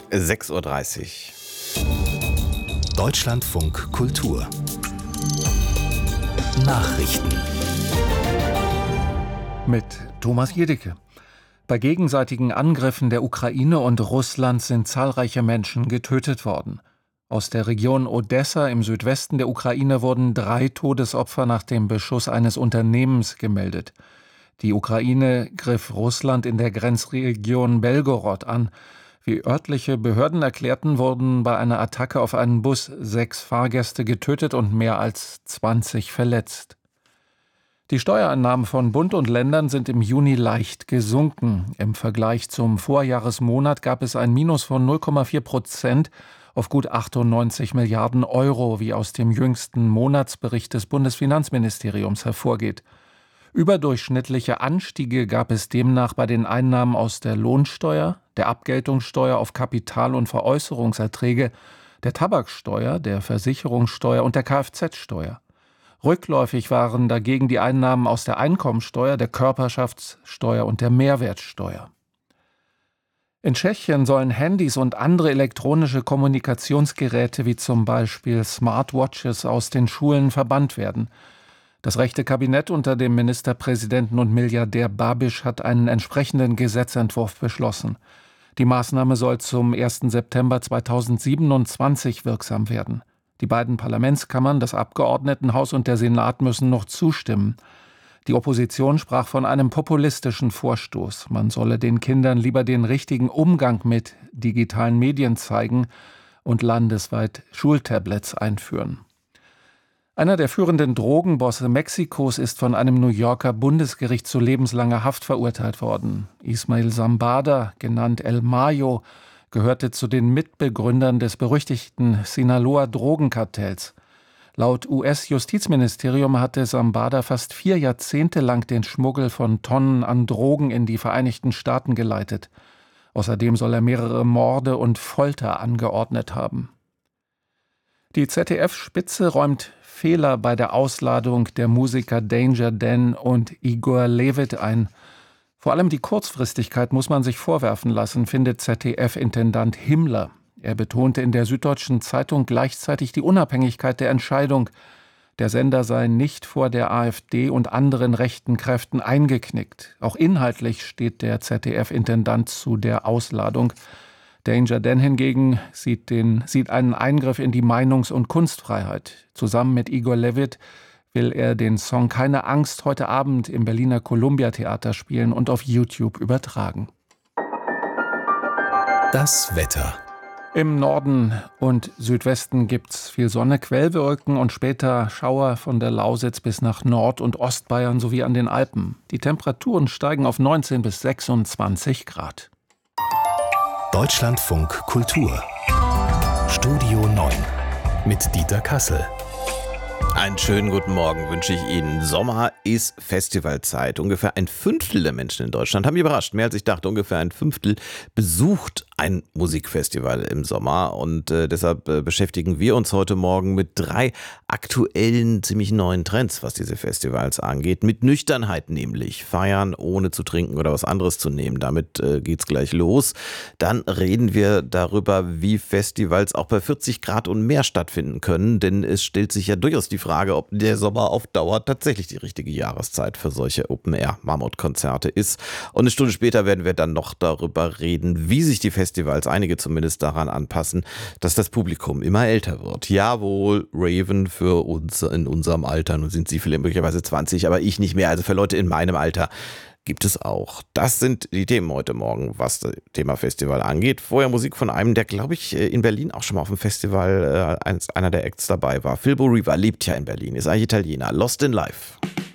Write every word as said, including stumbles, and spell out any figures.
sechs Uhr dreißig. Deutschlandfunk Kultur Nachrichten mit Thomas Jedicke. Bei gegenseitigen Angriffen der Ukraine und Russlands sind zahlreiche Menschen getötet worden. Aus der Region Odessa im Südwesten der Ukraine wurden drei Todesopfer nach dem Beschuss eines Unternehmens gemeldet. Die Ukraine griff Russland in der Grenzregion Belgorod an. Wie örtliche Behörden erklärten, wurden bei einer Attacke auf einen Bus sechs Fahrgäste getötet und mehr als zwanzig verletzt. Die Steuereinnahmen von Bund und Ländern sind im Juni leicht gesunken. Im Vergleich zum Vorjahresmonat gab es ein Minus von null Komma vier Prozent auf gut achtundneunzig Milliarden Euro, wie aus dem jüngsten Monatsbericht des Bundesfinanzministeriums hervorgeht. Überdurchschnittliche Anstiege gab es demnach bei den Einnahmen aus der Lohnsteuer, der Abgeltungssteuer auf Kapital- und Veräußerungserträge, der Tabaksteuer, der Versicherungssteuer und der Kfz-Steuer. Rückläufig waren dagegen die Einnahmen aus der Einkommensteuer, der Körperschaftssteuer und der Mehrwertsteuer. In Tschechien sollen Handys und andere elektronische Kommunikationsgeräte wie zum Beispiel Smartwatches aus den Schulen verbannt werden. Das rechte Kabinett unter dem Ministerpräsidenten und Milliardär Babiš hat einen entsprechenden Gesetzentwurf beschlossen. Die Maßnahme soll zum ersten September zweitausendsiebenundzwanzig wirksam werden. Die beiden Parlamentskammern, das Abgeordnetenhaus und der Senat müssen noch zustimmen. Die Opposition sprach von einem populistischen Vorstoß. Man solle den Kindern lieber den richtigen Umgang mit digitalen Medien zeigen und landesweit Schultablets einführen. Einer der führenden Drogenbosse Mexikos ist von einem New Yorker Bundesgericht zu lebenslanger Haft verurteilt worden. Ismael Zambada, genannt El Mayo, gehörte zu den Mitbegründern des berüchtigten Sinaloa-Drogenkartells. Laut U S-Justizministerium hatte Zambada fast vier Jahrzehnte lang den Schmuggel von Tonnen an Drogen in die Vereinigten Staaten geleitet. Außerdem soll er mehrere Morde und Folter angeordnet haben. Die Z D F-Spitze räumt Fehler bei der Ausladung der Musiker Danger Dan und Igor Levit ein. Vor allem die Kurzfristigkeit muss man sich vorwerfen lassen, findet Z D F-Intendant Himmler. Er betonte in der Süddeutschen Zeitung gleichzeitig die Unabhängigkeit der Entscheidung. Der Sender sei nicht vor der AfD und anderen rechten Kräften eingeknickt. Auch inhaltlich steht der Z D F-Intendant zu der Ausladung. Danger Dan hingegen sieht, den, sieht einen Eingriff in die Meinungs- und Kunstfreiheit. Zusammen mit Igor Levit will er den Song Keine Angst heute Abend im Berliner Columbia Theater spielen und auf YouTube übertragen. Das Wetter. Im Norden und Südwesten gibt's viel Sonne, Quellwolken und später Schauer von der Lausitz bis nach Nord- und Ostbayern sowie an den Alpen. Die Temperaturen steigen auf neunzehn bis sechsundzwanzig Grad. Deutschlandfunk Kultur Studio neun mit Dieter Kassel. Einen schönen guten Morgen wünsche ich Ihnen. Sommer ist Festivalzeit. Ungefähr ein Fünftel der Menschen in Deutschland haben mich überrascht. Mehr als ich dachte, ungefähr ein Fünftel besucht ein Musikfestival im Sommer. Und äh, deshalb äh, beschäftigen wir uns heute Morgen mit drei aktuellen, ziemlich neuen Trends, was diese Festivals angeht. Mit Nüchternheit nämlich. Feiern, ohne zu trinken oder was anderes zu nehmen. Damit äh, geht's gleich los. Dann reden wir darüber, wie Festivals auch bei vierzig Grad und mehr stattfinden können. Denn es stellt sich ja durchaus die Frage, ob der Sommer auf Dauer tatsächlich die richtige Jahreszeit für solche Open-Air-Mammutkonzerte ist. Und eine Stunde später werden wir dann noch darüber reden, wie sich die Festivals, einige zumindest, daran anpassen, dass das Publikum immer älter wird. Jawohl, Raven für uns in unserem Alter, nun sind sie vielleicht möglicherweise zwanzig, aber ich nicht mehr, also für Leute in meinem Alter gibt es auch. Das sind die Themen heute Morgen, was das Thema Festival angeht. Vorher Musik von einem, der, glaube ich, in Berlin auch schon mal auf dem Festival äh, einer der Acts dabei war. Phil Bo Riva lebt ja in Berlin, ist eigentlich Italiener. Lost in Life.